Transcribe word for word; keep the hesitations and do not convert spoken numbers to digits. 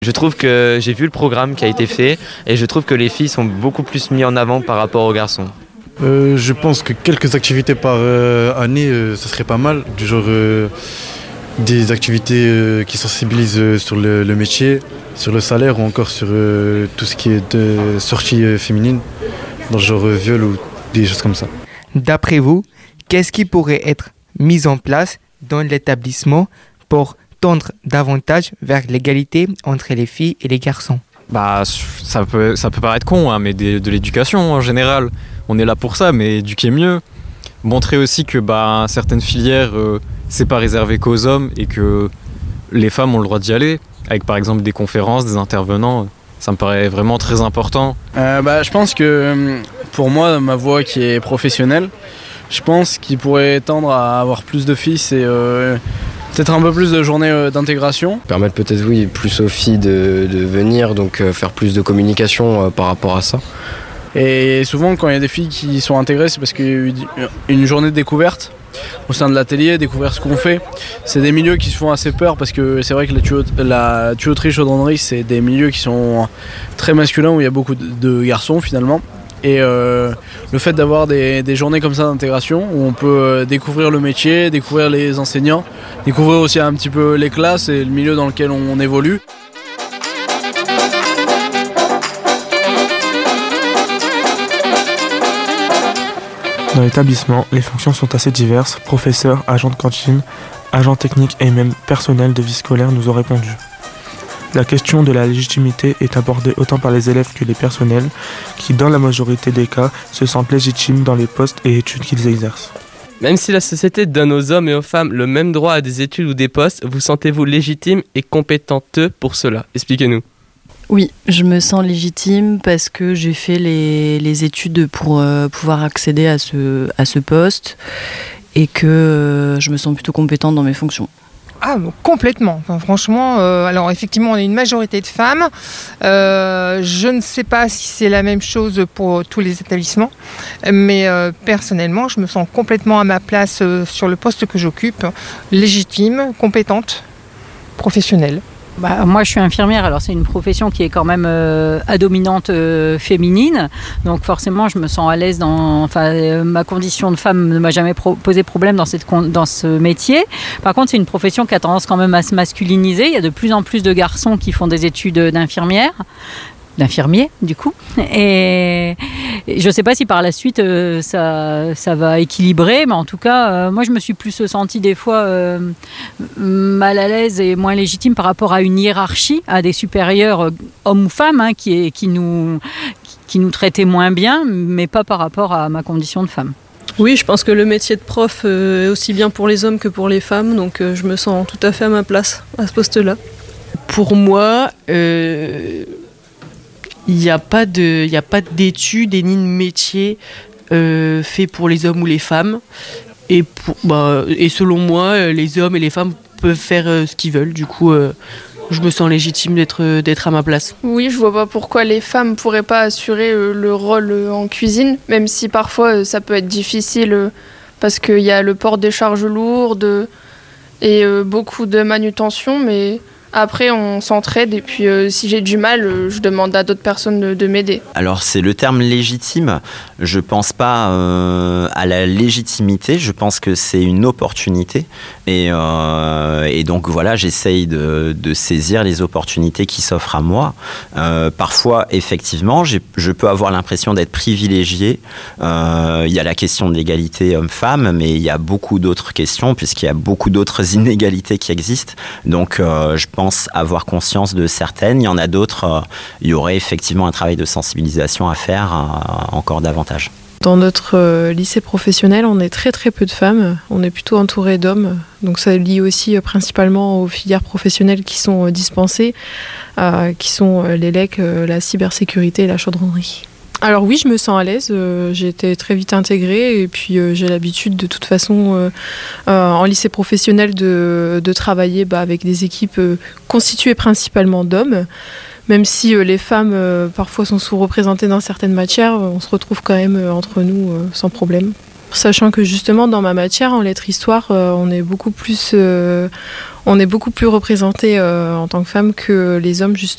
Je trouve que j'ai vu le programme qui a été fait et je trouve que les filles sont beaucoup plus mises en avant par rapport aux garçons. Euh, je pense que quelques activités par euh, année, euh, ça serait pas mal. Du genre euh, des activités euh, qui sensibilisent euh, sur le, le métier, sur le salaire ou encore sur euh, tout ce qui est de sortie euh, féminine, dans le genre euh, viol ou des choses comme ça. D'après vous, qu'est-ce qui pourrait être mis en place dans l'établissement pour tendre davantage vers l'égalité entre les filles et les garçons? Bah, ça peut, ça peut paraître con, hein, mais des, de l'éducation en général. On est là pour ça, mais éduquer mieux. Montrer aussi que bah, certaines filières, euh, c'est pas réservé qu'aux hommes et que les femmes ont le droit d'y aller. Avec par exemple des conférences, des intervenants. Ça me paraît vraiment très important. Euh, bah, je pense que pour moi, ma voie qui est professionnelle, je pense qu'il pourrait tendre à avoir plus de filles, c'est euh, peut-être un peu plus de journées d'intégration. Permettre peut-être, oui, plus aux filles de, de venir, donc euh, faire plus de communication euh, par rapport à ça. Et souvent, quand il y a des filles qui sont intégrées, c'est parce qu'il y a eu une journée de découverte au sein de l'atelier, découvrir ce qu'on fait. C'est des milieux qui se font assez peur parce que c'est vrai que la, tuyau, la tuyauterie chaudronnerie, c'est des milieux qui sont très masculins où il y a beaucoup de garçons finalement. Et euh, le fait d'avoir des, des journées comme ça d'intégration où on peut découvrir le métier, découvrir les enseignants, découvrir aussi un petit peu les classes et le milieu dans lequel on, on évolue. Dans l'établissement, les fonctions sont assez diverses. Professeurs, agents de cantine, agents techniques et même personnel de vie scolaire nous ont répondu. La question de la légitimité est abordée autant par les élèves que les personnels, qui dans la majorité des cas se sentent légitimes dans les postes et études qu'ils exercent. Même si la société donne aux hommes et aux femmes le même droit à des études ou des postes, vous sentez-vous légitime et compétente pour cela? Expliquez-nous. Oui, je me sens légitime parce que j'ai fait les, les études pour euh, pouvoir accéder à ce, à ce poste et que euh, je me sens plutôt compétente dans mes fonctions. Ah, complètement. Enfin, franchement, euh, alors effectivement, on est une majorité de femmes. Euh, je ne sais pas si c'est la même chose pour tous les établissements, mais euh, personnellement, je me sens complètement à ma place euh, sur le poste que j'occupe, légitime, compétente, professionnelle. Bah, moi, je suis infirmière, alors c'est une profession qui est quand même euh, à dominante euh, féminine, donc forcément, je me sens à l'aise dans. Enfin, euh, ma condition de femme ne m'a jamais pro- posé problème dans, cette, dans ce métier. Par contre, c'est une profession qui a tendance quand même à se masculiniser. Il y a de plus en plus de garçons qui font des études d'infirmière. d'infirmier du coup et je ne sais pas si par la suite euh, ça, ça va équilibrer, mais en tout cas euh, moi je me suis plus sentie des fois euh, mal à l'aise et moins légitime par rapport à une hiérarchie, à des supérieurs euh, hommes ou femmes hein, qui, qui, nous, qui nous traitaient moins bien, mais pas par rapport à ma condition de femme. Oui, je pense que le métier de prof euh, est aussi bien pour les hommes que pour les femmes, donc euh, je me sens tout à fait à ma place à ce poste-là. Pour moi, euh... il n'y a pas de, il n'y a pas d'études et ni de métier euh, fait pour les hommes ou les femmes. Et, pour, bah, et selon moi, les hommes et les femmes peuvent faire euh, ce qu'ils veulent. Du coup, euh, je me sens légitime d'être, d'être à ma place. Oui, je vois pas pourquoi les femmes ne pourraient pas assurer euh, le rôle euh, en cuisine, même si parfois euh, ça peut être difficile euh, parce qu'il y a le port des charges lourdes et euh, beaucoup de manutention, mais... Après, on s'entraide et puis euh, si j'ai du mal, euh, je demande à d'autres personnes de, de m'aider. Alors, c'est le terme légitime. Je ne pense pas euh, à la légitimité. Je pense que c'est une opportunité. Et, euh, et donc, voilà, j'essaye de, de saisir les opportunités qui s'offrent à moi. Euh, parfois, effectivement, j'ai, je peux avoir l'impression d'être privilégié. Euh, il y a la question de l'égalité homme-femme, mais il y a beaucoup d'autres questions puisqu'il y a beaucoup d'autres inégalités qui existent. Donc, euh, je pense avoir conscience de certaines. Il y en a d'autres, euh, il y aurait effectivement un travail de sensibilisation à faire euh, encore davantage. Dans notre euh, lycée professionnel, on est très très peu de femmes, on est plutôt entouré d'hommes, donc ça lie aussi euh, principalement aux filières professionnelles qui sont euh, dispensées, euh, qui sont euh, l'E L E C, euh, la cybersécurité et la chaudronnerie. Alors oui, je me sens à l'aise, euh, j'ai été très vite intégrée et puis euh, j'ai l'habitude de toute façon euh, euh, en lycée professionnel de, de travailler bah, avec des équipes euh, constituées principalement d'hommes. Même si euh, les femmes euh, parfois sont sous-représentées dans certaines matières, on se retrouve quand même euh, entre nous euh, sans problème. Sachant que justement dans ma matière, en lettres-histoire, euh, on est beaucoup plus, euh, on est beaucoup plus représentés euh, en tant que femmes que les hommes justement.